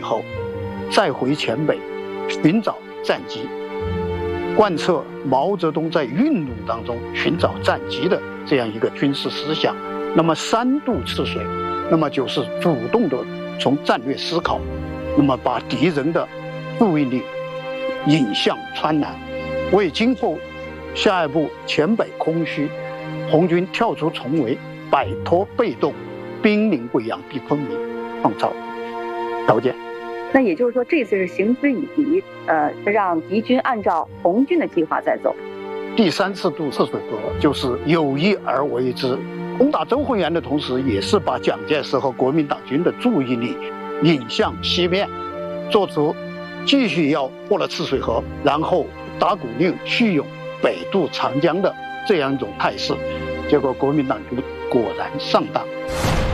后，再回黔北寻找战机，贯彻毛泽东在运动当中寻找战机的这样一个军事思想。那么3渡赤水，那么就是主动的从战略思考，那么把敌人的注意力引向川南，为今后下一步黔北空虚，红军跳出重围，摆脱被动，兵临贵阳逼昆明，创造条件。 那也就是说，这次是行之以敌，让敌军按照红军的计划在走。 第3次渡赤水河就是有意而为之，攻打周浑源的同时，也是把蒋介石和国民党军的注意力引向西面，做出继续要过了赤水河，然后打鼓令续勇北渡长江的这样一种态势。结果国民党军果然上当。